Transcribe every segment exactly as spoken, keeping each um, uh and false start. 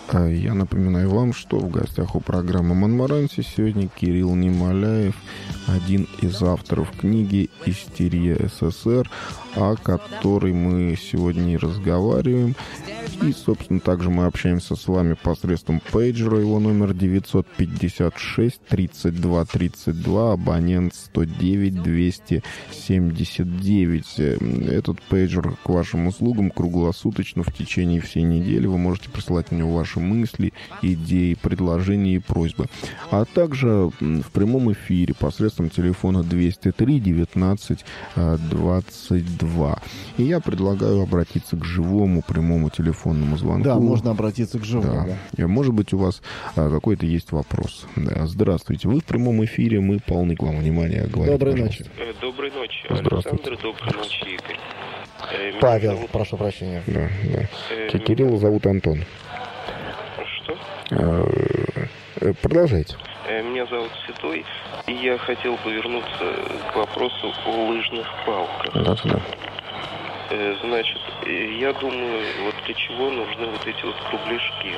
Я напоминаю вам, что в гостях у программы «Монмаранси» сегодня Кирилл Немоляев, один из авторов книги «Истерия СССР», о которой мы сегодня и разговариваем. И, собственно, также мы общаемся с вами посредством пейджера. Его номер девятьсот пятьдесят шесть тридцать два тридцать два, абонент сто девять двести семьдесят девять. Этот пейджер к вашим услугам круглосуточно в течение всей недели. Вы можете присылать на него ваши мысли, идеи, предложения и просьбы. А также в прямом эфире посредством телефона двести три девятнадцать двадцать два. И я предлагаю обратиться к живому прямому телефонному звонку. Да, можно обратиться к живому. Да. Может быть, у вас а, какой-то есть вопрос. Да. Здравствуйте. Вы в прямом эфире, мы полны к вам внимания. Говорите, доброй пожалуйста. ночи. Доброй ночи, Здравствуйте. Александр. Доброй ночи, Игорь. Меня Павел, зовут... прошу прощения. Да, да. Э, Кирилла зовут Антон. Что? А, продолжайте. Меня зовут Седой, и я хотел бы вернуться к вопросу о лыжных палках. Да, да. Значит, я думаю, вот для чего нужны вот эти вот кругляшки.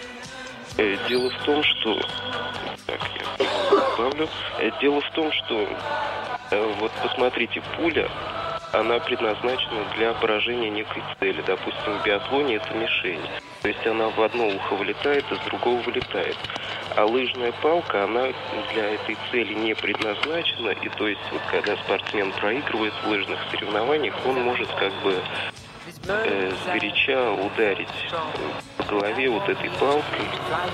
Дело в том, что... Так, я добавлю. Дело в том, что... Вот посмотрите, пуля, она предназначена для поражения некой цели. Допустим, в биатлоне это мишень. То есть она в одно ухо вылетает, а с другого вылетает. А лыжная палка, она для этой цели не предназначена. И то есть, вот, когда спортсмен проигрывает в лыжных соревнованиях, он может как бы э, сгоряча ударить по голове вот этой палкой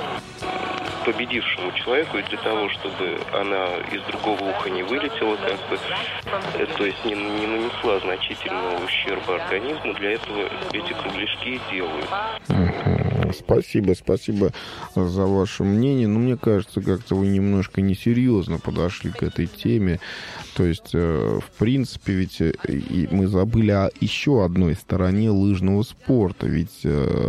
победившему человеку, и для того, чтобы она из другого уха не вылетела, как бы, э, то есть не, не нанесла значительного ущерба организму, для этого эти кругляшки и делают. Спасибо, спасибо за ваше мнение. Но мне кажется, как-то вы немножко несерьезно подошли к этой теме. То есть, в принципе, ведь и мы забыли о еще одной стороне лыжного спорта. Ведь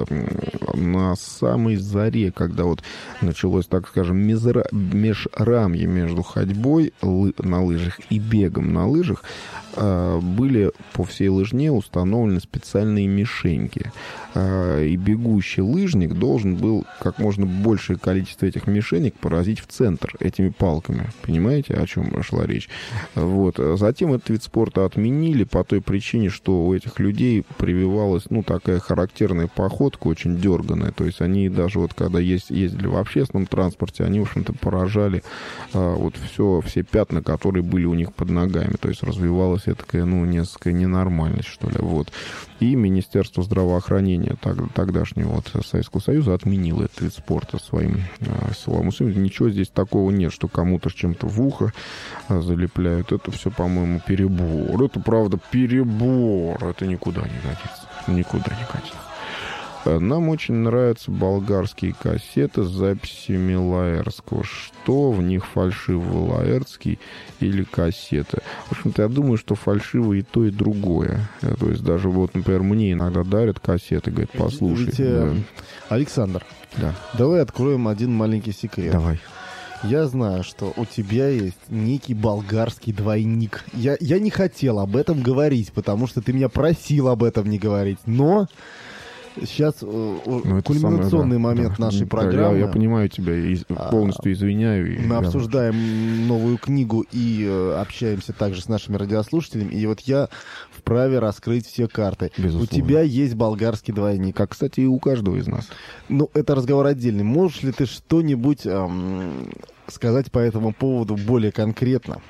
на самой заре, когда вот началось, так скажем, межрамье между ходьбой на лыжах и бегом на лыжах, были по всей лыжне установлены специальные мишеньки. И бегущий лыжник должен был как можно большее количество этих мишенек поразить в центр этими палками. Понимаете, о чем шла речь? Вот. Затем этот вид спорта отменили по той причине, что у этих людей прививалась, ну, такая характерная походка, очень дерганая. То есть они даже вот когда ездили в общественном транспорте, они, в общем-то, поражали а, вот все, все пятна, которые были у них под ногами. То есть развивалась такая, ну, несколько ненормальность, что ли. Вот. И Министерство здравоохранения тогдашнего вот, Советского Союза отменило этот вид спорта своим словам. Ничего здесь такого нет, что кому-то чем-то в ухо залепляют. Это все, по-моему, перебор. Это, правда, перебор. Это никуда не годится. Никуда не годится. Нам очень нравятся болгарские кассеты с записями Лаэртского. Что в них фальшивый, Лаэртский или кассеты? В общем-то, я думаю, что фальшиво и то, и другое. То есть даже вот, например, мне иногда дарят кассеты, говорят, послушай. Ведь, да. Александр, да. Давай откроем один маленький секрет. Давай. Я знаю, что у тебя есть некий болгарский двойник. Я, я не хотел об этом говорить, потому что ты меня просил об этом не говорить. Но... Сейчас ну, кульминационный самое, да, момент да, нашей да, программы. Я, я понимаю тебя и полностью извиняю. И, Мы да. обсуждаем новую книгу и э, общаемся также с нашими радиослушателями. И вот я вправе раскрыть все карты. Безусловно. У тебя есть болгарский двойник. Как, кстати, и у каждого из нас. Ну, это разговор отдельный. Можешь ли ты что-нибудь эм, сказать по этому поводу более конкретно?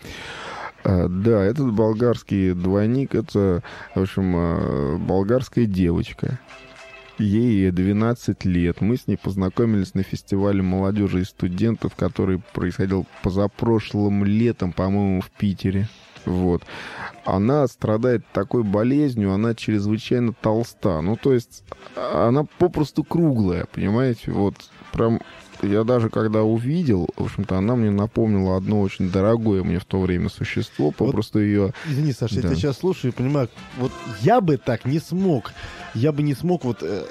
Да, этот болгарский двойник, это, в общем, болгарская девочка. Ей двенадцать лет. Мы с ней познакомились на фестивале молодежи и студентов, который происходил позапрошлым летом, по-моему, в Питере. Вот. Она страдает такой болезнью, она чрезвычайно толста. Ну, то есть, она попросту круглая, понимаете? Вот, прям... Я даже когда увидел, в общем-то, она мне напомнила одно очень дорогое мне в то время существо, попросту вот, ее... Извини, Саша, да. Я тебя сейчас слушаю и понимаю, вот я бы так не смог, я бы не смог вот... Э,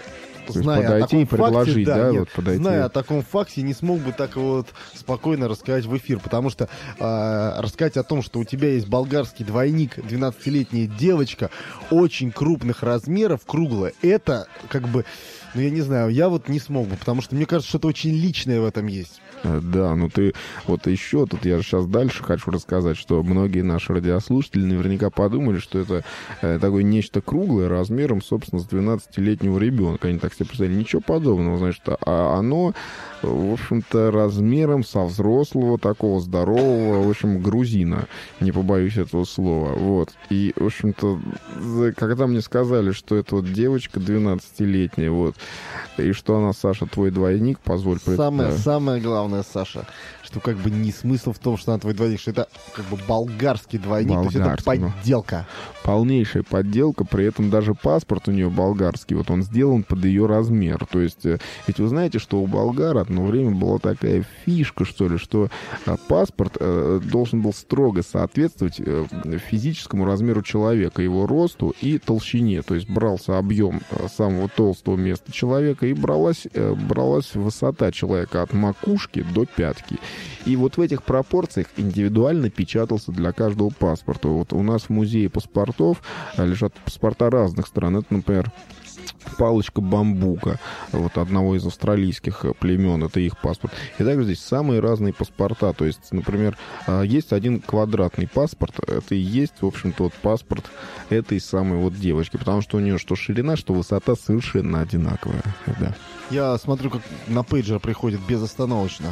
зная о подойти и таком предложить, факте, да, да, нет, вот подойти. зная о таком факте, не смог бы так вот спокойно рассказать в эфир, потому что э, рассказать о том, что у тебя есть болгарский двойник, двенадцатилетняя девочка, очень крупных размеров, круглая, это как бы, ну я не знаю, я вот не смог бы, потому что мне кажется, что это очень личное в этом есть. Да, ну ты вот еще тут я сейчас дальше хочу рассказать, что многие наши радиослушатели наверняка подумали, что это э, такое нечто круглое размером, собственно, с двенадцатилетнего ребенка. Они так себе представили. Ничего подобного, значит, а оно, в общем-то, размером со взрослого, такого здорового, в общем, грузина. Не побоюсь этого слова. Вот. И, в общем-то, когда мне сказали, что это вот девочка двенадцатилетняя, вот, и что она, Саша, твой двойник, позволь представить. Самое, самое главное, Саша, что как бы не смысл в том, что она твой двойник, что это как бы болгарский двойник, Болгарский, то есть это подделка. Полнейшая подделка, при этом даже паспорт у нее болгарский, вот он сделан под ее размер. То есть, ведь вы знаете, что у болгар одно время была такая фишка, что ли, что паспорт должен был строго соответствовать физическому размеру человека, его росту и толщине. То есть брался объем самого толстого места человека и бралась, бралась высота человека от макушки до пятки. И вот в этих пропорциях индивидуально печатался для каждого паспорта. Вот у нас в музее паспортов лежат паспорта разных стран. Это, например, палочка бамбука, вот одного из австралийских племен, это их паспорт. И также здесь самые разные паспорта. То есть, например, есть один квадратный паспорт, это и есть, в общем-то, вот паспорт этой самой вот девочки, потому что у нее что ширина, что высота совершенно одинаковая. Да. Я смотрю, как на пейджер приходит безостановочно.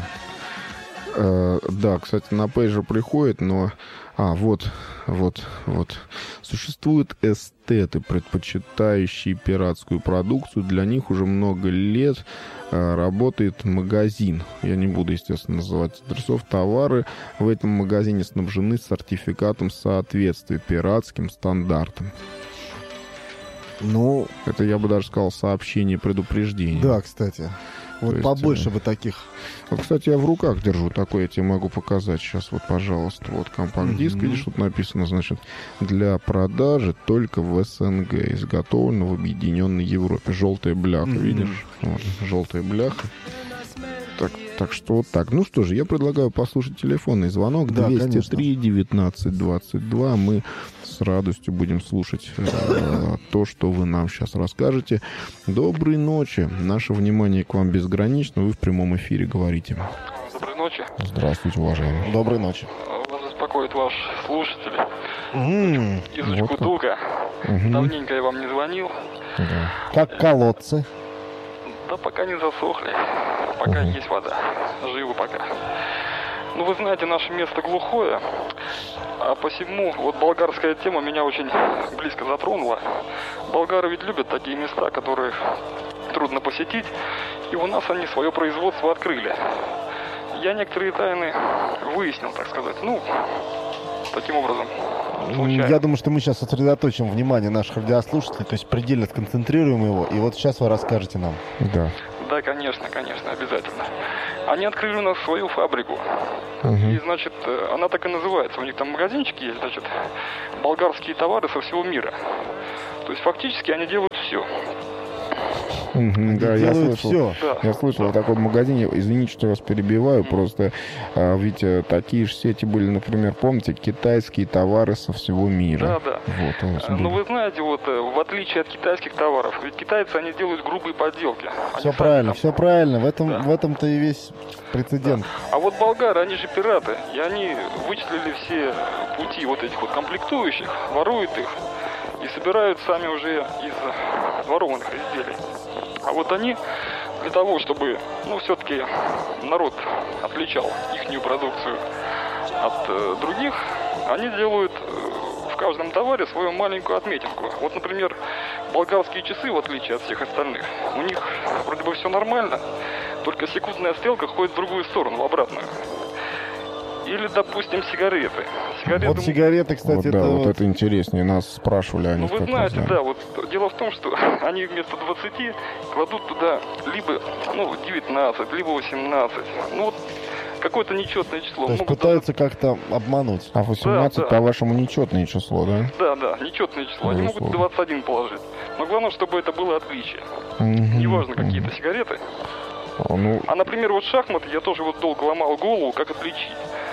Uh, да, кстати, на пейджер приходит, но... А, вот, вот, вот. Существуют эстеты, предпочитающие пиратскую продукцию. Для них уже много лет uh, работает магазин. Я не буду, естественно, называть адресов. Товары в этом магазине снабжены сертификатом соответствия пиратским стандартам. Ну... Это, я бы даже сказал, сообщение предупреждения. Да, кстати. Вот есть, побольше э... бы таких. Вот, кстати, я в руках держу такой, я тебе могу показать сейчас. Вот, пожалуйста, вот компакт-диск. Mm-hmm. Видишь, тут написано, значит, для продажи только в СНГ, изготовлено в Объединенной Европе. Желтая бляха, mm-hmm. видишь? Вот, желтая бляха. Так, так что вот так. Ну что же, я предлагаю послушать телефонный звонок. Да, двести три девятнадцать двадцать два. Мы с радостью будем слушать э, то, что вы нам сейчас расскажете. Доброй ночи. Наше внимание к вам безгранично. Вы в прямом эфире говорите. Доброй ночи. Здравствуйте, уважаемый. Доброй ночи. Вас беспокоит ваш слушатель Mm. из Вот Учкудука. Угу. Давненько я вам не звонил. Да. Как колодцы. Да пока не засохли. Пока Угу. есть вода. Живы пока. Ну, вы знаете, наше место глухое. А посему вот болгарская тема меня очень близко затронула. Болгары ведь любят такие места, которые трудно посетить. И у нас они свое производство открыли. Я некоторые тайны выяснил, так сказать. Ну, таким образом. Случайно. Я думаю, что мы сейчас сосредоточим внимание наших радиослушателей, то есть предельно сконцентрируем его, и вот сейчас вы расскажете нам. Да. Да, конечно, конечно, обязательно. Они открыли у нас свою фабрику. Угу. И, значит, она так и называется. У них там магазинчики есть, значит, болгарские товары со всего мира. То есть фактически они делают все. Угу, да, я слышал, все. Да. я слышал о таком магазине. Извините, что я вас перебиваю, mm. просто а, ведь а, такие же сети были, например, помните, китайские товары со всего мира. Да, да. Вот, а, ну, вы знаете, вот в отличие от китайских товаров, ведь китайцы, они делают грубые подделки. Все они правильно, там... все правильно. В этом, да. в этом-то и весь прецедент. Да. А вот болгары, они же пираты, и они вычислили все пути вот этих вот комплектующих, воруют их и собирают сами уже из ворованных изделий. А вот они для того, чтобы, ну, все-таки народ отличал ихнюю продукцию от э, других, они делают э, в каждом товаре свою маленькую отметинку. Вот, например, болгарские часы, в отличие от всех остальных, у них вроде бы все нормально, только секундная стрелка ходит в другую сторону, в обратную. Или, допустим, сигареты. сигареты. Вот сигареты, кстати, вот, это... Да, вот... вот это интереснее. Нас спрашивали они. Ну, вы знаете, раз, да. да, вот дело в том, что они вместо двадцати кладут туда либо, ну, девятнадцать, либо восемнадцать. Ну, вот какое-то нечетное число. То есть Могут пытаются как-то обмануть. А восемнадцать, Да, да. по-вашему, нечетное число, да? Да, да, нечетное число. Они могут Безусловно. двадцать один положить. Но главное, чтобы это было отличие. Мгм. Неважно, какие-то сигареты. А, ну, А, например, вот шахматы, я тоже вот долго ломал голову, как отличить.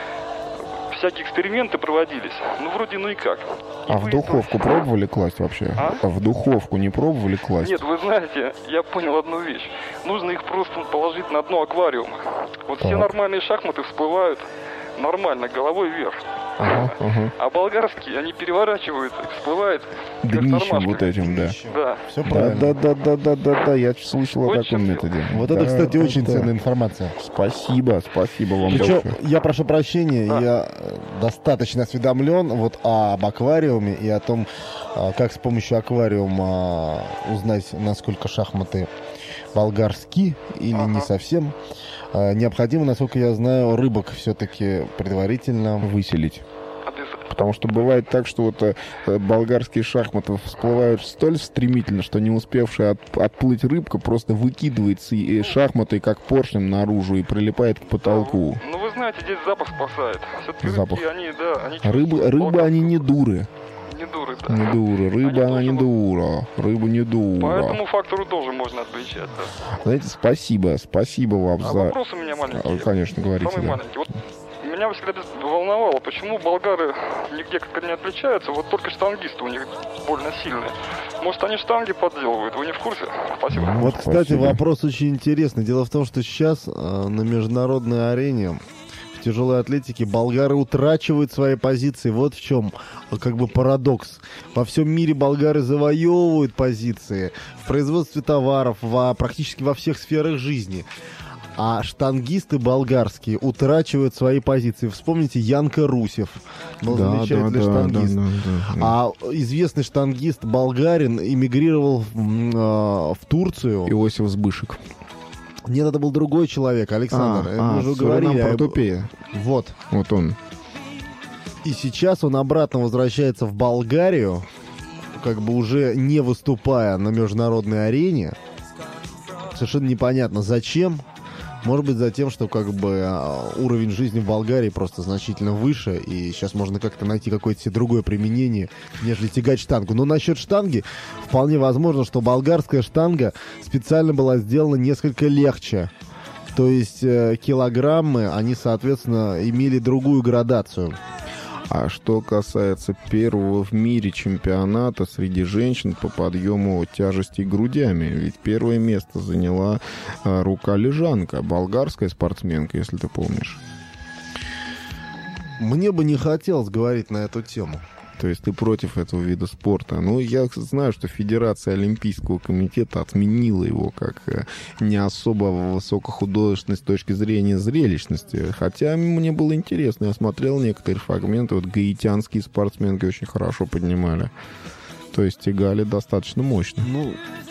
Всякие эксперименты проводились. Ну, вроде, ну и как. И а в выяснилось- духовку пробовали класть вообще? А? В духовку не пробовали класть? Нет, вы знаете, я понял одну вещь. Нужно их просто положить на дно аквариума. Вот все Так. нормальные шахматы всплывают нормально, головой вверх. Ага, ага. А болгарские, они переворачиваются, всплывают как Днищем тормашками. вот этим, да. Да. Все Да, правильно. да, да, да, да, да, да, я слышал о Вот таком чем методе. Вот это, Да, кстати, да, очень да. ценная информация. Спасибо, спасибо вам Причем, большое. я прошу прощения, Да. я э, достаточно осведомлен вот об аквариуме и о том, а, как с помощью аквариума а, узнать, насколько шахматы болгарские или не Ага. совсем. А, Необходимо, насколько я знаю, рыбок все-таки предварительно. Выселить. Обязательно. Потому что бывает так, что вот э, болгарские шахматы всплывают столь стремительно, что не успевшая от- отплыть рыбка просто выкидывается и, и шахматой как поршнем наружу и прилипает к потолку. Ну, вы знаете, здесь запах спасает. Все-таки Запах. рыбки, они, да, они Рыбы, чувствуют рыбы они не болгарскую- дуры. Не дуры, да. Не дура. Рыба Они она не тоже дура. Рыба не По дура. этому фактору тоже можно отличать, да. Знаете, спасибо. Спасибо вам А за... вопрос у меня А, маленький. Конечно, говорите, Самый да. маленький. Вот меня всегда без- волновало, почему болгары нигде как-то не отличаются, вот только штангисты у них больно сильные. Может, они штанги подделывают, вы не в курсе? Спасибо. Ну, Вот, кстати, спасибо. вопрос очень интересный. Дело в том, что сейчас э, на международной арене в тяжелой атлетике болгары утрачивают свои позиции. Вот в чем э, как бы парадокс. Во всем мире болгары завоевывают позиции в производстве товаров, во, практически во всех сферах жизни. А штангисты болгарские утрачивают свои позиции. Вспомните, Янка Русев был Да, замечательный да, да, штангист. да, да, да. А известный штангист болгарин эмигрировал в, м, э, в Турцию. Иосиф Сбышек. Нет, это был другой человек, Александр. А, Мы а, уже Суринам, говорили. Портупея. Вот. Вот он. И сейчас он обратно возвращается в Болгарию, как бы уже не выступая на международной арене. Совершенно непонятно, зачем. Может быть, за тем, что как бы а, уровень жизни в Болгарии просто значительно выше, и сейчас можно как-то найти какое-то себе другое применение, нежели тягать штангу. Но насчет штанги, вполне возможно, что болгарская штанга специально была сделана несколько легче. То есть э, килограммы, они, соответственно, имели другую градацию. А что касается первого в мире чемпионата среди женщин по подъему тяжестей грудями, ведь первое место заняла а, рука-лежанка, болгарская спортсменка, если ты помнишь. Мне бы не хотелось говорить на эту тему. То есть ты против этого вида спорта. Ну, я знаю, что Федерация Олимпийского комитета отменила его как э, не особо высокохудожественной с точки зрения зрелищности. Хотя мне было интересно. Я смотрел некоторые фрагменты. Вот гаитянские спортсменки очень хорошо поднимали. То есть тягали достаточно мощно. Ну,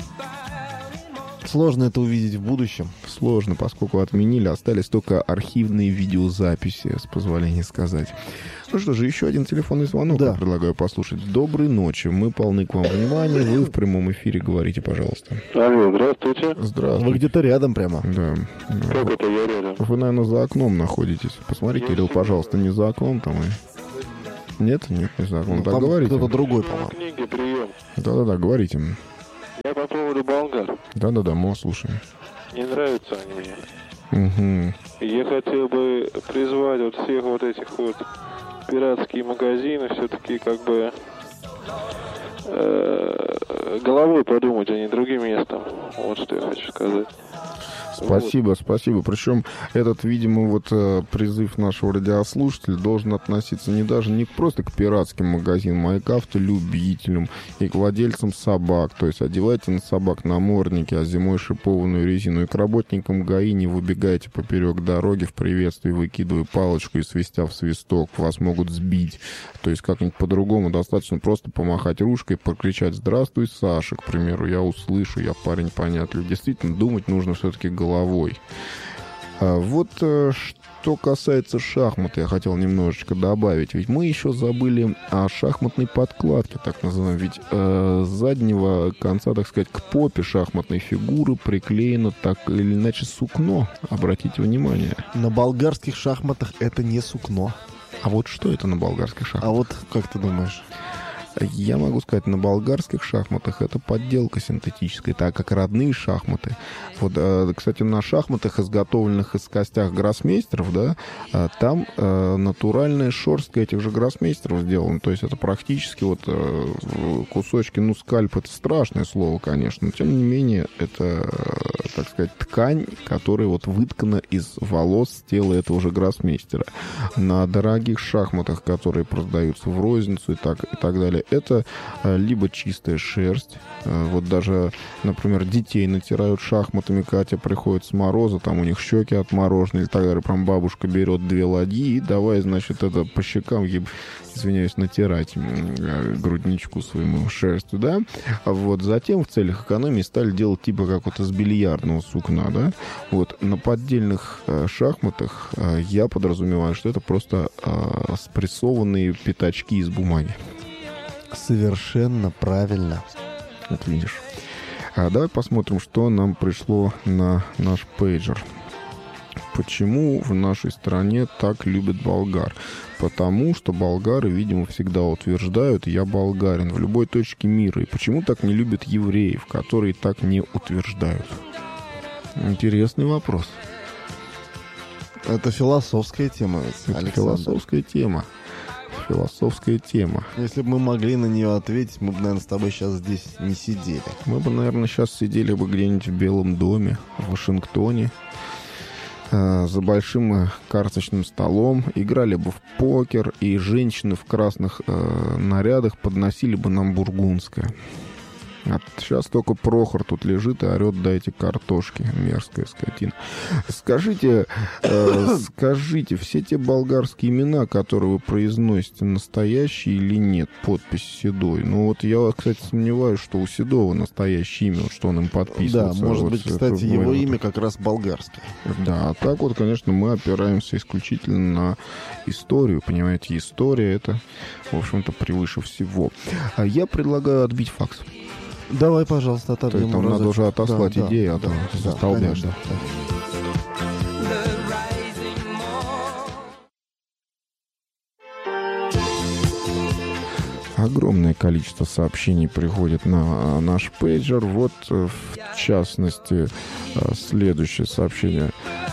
сложно это увидеть в будущем. Сложно, поскольку отменили. Остались только архивные видеозаписи, с позволения сказать. Ну что же, еще один телефонный звонок Да. я предлагаю послушать. Доброй ночи. Мы полны к вам внимания. Вы в прямом эфире говорите, пожалуйста. Алло, здравствуйте. Вы Здравствуйте. где-то рядом прямо. Да. Как это я рядом? Вы, наверное, за окном находитесь. Посмотри, Я Кирилл, всегда. пожалуйста, не за окном там и... Нет? Нет, не за окном. Ну, Так, там говорите. кто-то другой, На по-моему. книге прием. Да-да-да, говорите. Я по поводу болгар. Да-да-да, мы вас слушаем. Не нравятся они мне. Угу. Я хотел бы призвать вот всех вот этих вот пиратские магазины все-таки как бы э, головой подумать, а не другим местом. Вот что я хочу сказать. Спасибо, спасибо. Причем этот, видимо, вот э, призыв нашего радиослушателя должен относиться не даже не просто к пиратским магазинам, а и к автолюбителям, и к владельцам собак. То есть одевайте на собак намордники, а зимой шипованную резину. И к работникам ГАИ не выбегайте поперек дороги в приветствии, выкидывая палочку и свистя в свисток. Вас могут сбить. То есть как-нибудь по-другому достаточно просто помахать ручкой, прокричать «Здравствуй, Саша», к примеру, я услышу, я парень понятлив. Действительно, думать нужно все-таки головой. А вот э, что касается шахмат, я хотел немножечко добавить. Ведь мы еще забыли о шахматной подкладке, так называемой. Ведь э, с заднего конца, так сказать, к попе шахматной фигуры приклеено так или иначе сукно. Обратите внимание. На болгарских шахматах это не сукно. А вот что это на болгарских шахматах? А вот как ты думаешь? Я могу сказать, на болгарских шахматах это подделка синтетическая, так как родные шахматы. Вот, кстати, на шахматах, изготовленных из костях гроссмейстеров, да, там натуральная шерстка этих же гроссмейстеров сделана. То есть это практически вот кусочки, ну, скальп — это страшное слово, конечно, но тем не менее это, так сказать, ткань, которая вот выткана из волос тела этого же гроссмейстера. На дорогих шахматах, которые продаются в розницу и так, и так далее, это либо чистая шерсть. Вот даже, например, детей натирают шахматами, Катя приходит с мороза, там у них щеки отморожены, или так далее. Прям бабушка берет две ладьи и давай, значит, это по щекам, извиняюсь, натирать грудничку своему шерстью, да. Вот затем в целях экономии стали делать типа как вот из бильярдного сукна, да. Вот на поддельных шахматах я подразумеваю, что это просто спрессованные пятачки из бумаги. Совершенно правильно. Вот видишь. А давай посмотрим, что нам пришло на наш пейджер. Почему в нашей стране так любят болгар? Потому что болгары, видимо, всегда утверждают: «Я болгарин» в любой точке мира. И почему так не любят евреев, которые так не утверждают? Интересный вопрос. Это философская тема, ведь, Это Александр. философская тема. Философская тема. Если бы мы могли на нее ответить, мы бы, наверное, с тобой сейчас здесь не сидели. Мы бы, наверное, сейчас сидели бы где-нибудь в Белом доме, в Вашингтоне, э, за большим карточным столом, играли бы в покер, и женщины в красных э, нарядах подносили бы нам бургундское. А сейчас только Прохор тут лежит и орет: «Дайте картошки, мерзкая скотина». Скажите, э, скажите, все те болгарские имена, которые вы произносите, настоящие или нет? Подпись Седой. Ну вот я, кстати, сомневаюсь, что у Седова настоящее имя, что он им подписывается. Да, может вот быть, это, кстати, его вот, имя как раз болгарское. Да, а так вот, конечно, мы опираемся исключительно на историю. Понимаете, история — это, в общем-то, превыше всего. А я предлагаю отбить факс. Давай, пожалуйста, отодвинем. Там надо уже отослать да, идеи, да, а то да, застолбяешь. конечно, да. Огромное количество сообщений приходит на наш пейджер. Вот, в частности, следующее сообщение.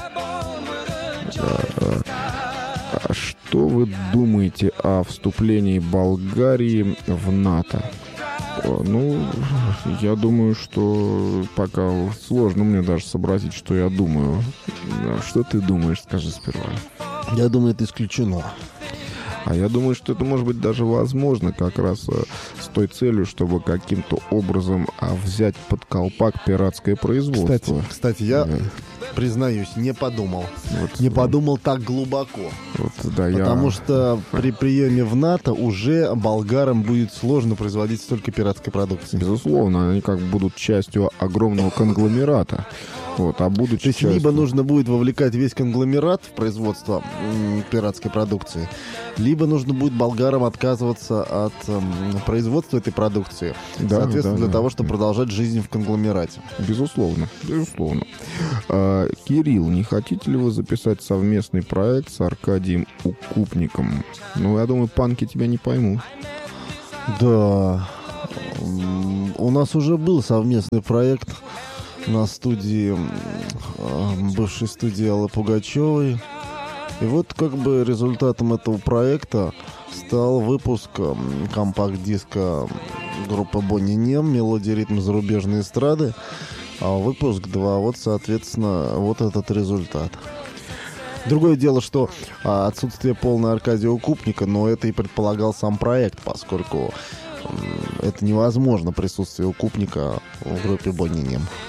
Что вы думаете о вступлении Болгарии в НАТО? Ну, я думаю, что пока сложно мне даже сообразить, что я думаю. Что ты думаешь, скажи сперва. Я думаю, это исключено. А я думаю, что это может быть даже возможно как раз с той целью, чтобы каким-то образом взять под колпак пиратское производство. Кстати, кстати я... Да. Признаюсь, не подумал. Вот, не подумал так глубоко. Вот, да, потому я... что при приеме в НАТО уже болгарам будет сложно производить столько пиратской продукции. Безусловно, они как будут частью огромного конгломерата. Вот, а будучи То есть частью... либо нужно будет вовлекать весь конгломерат в производство м, пиратской продукции, либо нужно будет болгарам отказываться от м, производства этой продукции. Да, соответственно, да, для да. того, чтобы продолжать жизнь в конгломерате. Безусловно, безусловно. А, Кирилл, не хотите ли вы записать совместный проект с Аркадием Укупником? Ну, я думаю, панки тебя не поймут. Да. У нас уже был совместный проект на студии, бывшей студии Аллы Пугачевой. И вот как бы результатом этого проекта стал выпуск компакт-диска группы Бонни Нем «Мелодия, ритм зарубежной эстрады». А выпуск два, вот, соответственно, вот этот результат. Другое дело, что а, отсутствие полного Аркадия Укупника, но это и предполагал сам проект, поскольку м, это невозможно, присутствие Укупника в группе Бонни Нем.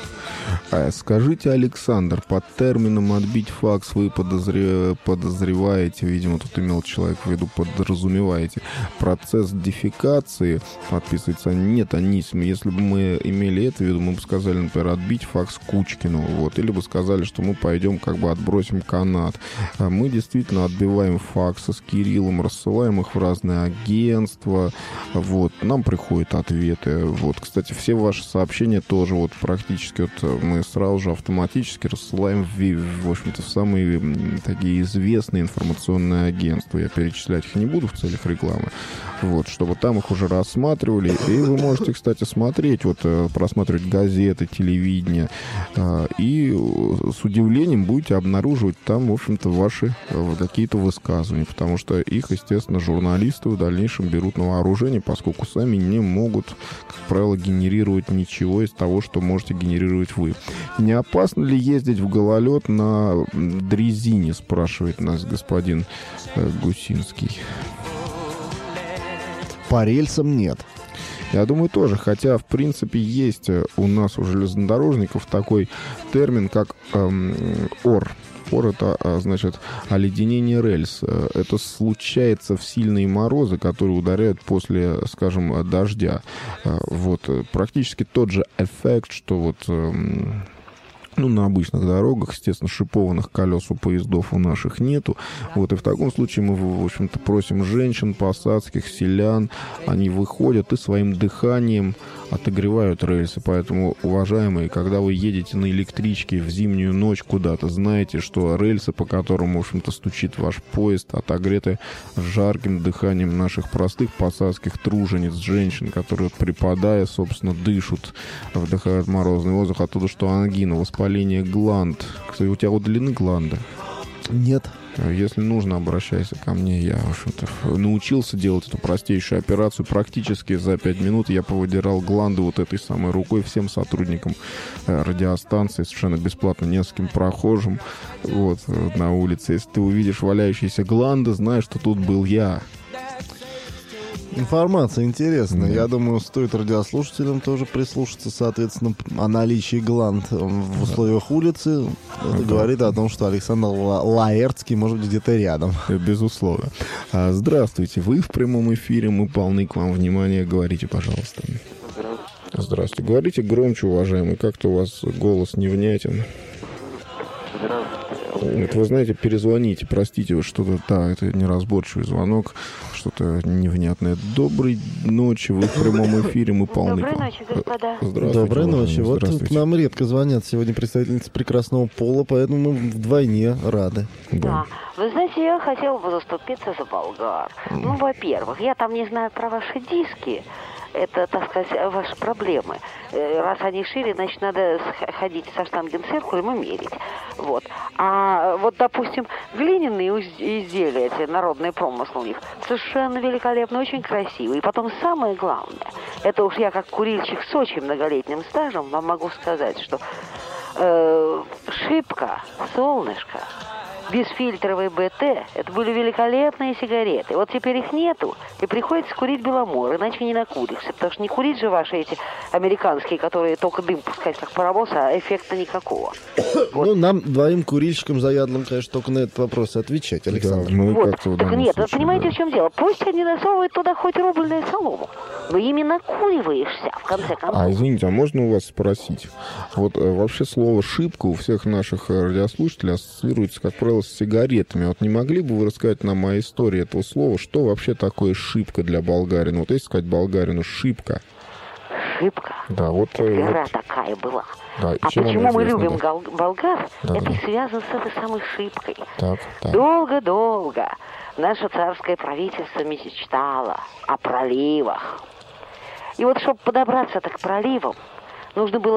Скажите, Александр, под термином «отбить факс» вы подозре... подозреваете, видимо, тут имел человек в виду, подразумеваете, процесс дефекации, подписывается «нет, Анисим». Если бы мы имели это в виду, мы бы сказали, например, «отбить факс Кучкину», вот, или бы сказали, что мы пойдем, как бы отбросим канат. А мы действительно отбиваем факсы с Кириллом, рассылаем их в разные агентства, вот, нам приходят ответы, вот, кстати, все ваши сообщения тоже, вот, практически, вот, мы сразу же автоматически рассылаем в, в общем-то, в самые такие известные информационные агентства, я перечислять их не буду в целях рекламы, вот, чтобы там их уже рассматривали, и вы можете, кстати, смотреть, вот, просматривать газеты, телевидение, и с удивлением будете обнаруживать там, в общем-то, ваши какие-то высказывания, потому что их, естественно, журналисты в дальнейшем берут на вооружение, поскольку сами не могут, как правило, генерировать ничего из того, что можете генерировать вы. Не опасно ли ездить в гололед на дрезине, спрашивает нас господин Гусинский. По рельсам нет. Я думаю, тоже. Хотя, в принципе, есть у нас, у железнодорожников, такой термин, как эм, ОР. ОР — это, значит, оледенение рельс. Это случается в сильные морозы, которые ударяют после, скажем, дождя. Вот. Практически тот же эффект, что вот... Эм, ну, на обычных дорогах, естественно, шипованных колес у поездов у наших нету. Вот, и в таком случае мы, в общем-то, просим женщин, посадских, селян, они выходят и своим дыханием отогревают рельсы. Поэтому, уважаемые, когда вы едете на электричке в зимнюю ночь куда-то, знаете, что рельсы, по которым, в общем-то, стучит ваш поезд, отогреты жарким дыханием наших простых посадских тружениц, женщин, которые, припадая, собственно, дышат, вдыхают морозный воздух, оттуда что ангина, воспаление гланд. Кстати, у тебя удалены гланды? Нет. Если нужно, обращайся ко мне. Я, в общем-то, научился делать эту простейшую операцию. Практически за пять минут я повыдирал гланды вот этой самой рукой всем сотрудникам радиостанции, совершенно бесплатно, нескольким прохожим вот, на улице. Если ты увидишь валяющиеся гланды, знаешь, что тут был я. Информация интересная. Да. Я думаю, стоит радиослушателям тоже прислушаться, соответственно, о наличии гланд в условиях улицы. Это Да. говорит о том, что Александр Ла- Лаэртский может быть где-то рядом. Безусловно. А, здравствуйте, вы в прямом эфире, мы полны к вам внимания. Говорите, пожалуйста. Здравствуйте. Говорите громче, уважаемый. Как-то у вас голос невнятен. Вот вы знаете, перезвоните, простите, вы что-то, да, это неразборчивый звонок, что-то невнятное. Доброй ночи, вы в прямом эфире, мы полны. Доброй ночи, господа. Здравствуйте. Доброй уважаемый, ночи. Вот к нам редко звонят сегодня представительницы прекрасного пола, поэтому мы вдвойне рады. Да. Да. Вы знаете, я хотела бы заступиться за болгар. Ну, во-первых, я там не знаю про ваши диски. Это, так сказать, ваши проблемы. Э, Раз они шире, значит, надо сх- ходить со штангенциркулем и мерить. Вот. А вот, допустим, глиняные уз- изделия, эти народные промыслы у них, совершенно великолепно, очень красивые. И потом самое главное, это уж я как курильщик с очень многолетним стажем вам могу сказать, что э, шибко, солнышко, бесфильтровый БТ, это были великолепные сигареты. Вот теперь их нету, и приходится курить Беломор, иначе не накуришься. Потому что не курить же ваши эти американские, которые только дым пускать как паровоз, а эффекта никакого. Вот. Ну, нам, двоим курильщикам заядлым, конечно, только на этот вопрос отвечать, Александр. Да, ну, Вот. как-то в Так данном нет, вы случае, понимаете, да. в чем дело? Пусть они насовывают туда хоть рубльную солому, но ими накуриваешься, в конце концов. А, извините, а можно у вас спросить? Вот э, вообще слово «шибко» у всех наших э, радиослушателей ассоциируется, как правило, с сигаретами. Вот не могли бы вы рассказать нам о истории этого слова? Что вообще такое «шибко» для болгарина? Вот если сказать болгарину «шибко». Шибко. Да, вот... э, Игра вот такая была. да, и А чем она почему мы известна, любим да? гол- болгар? Да, это да. связано с этой самой шибкой. Так, так. Долго-долго наше царское правительство мечтало о проливах. И вот, чтобы подобраться так к проливам, нужно было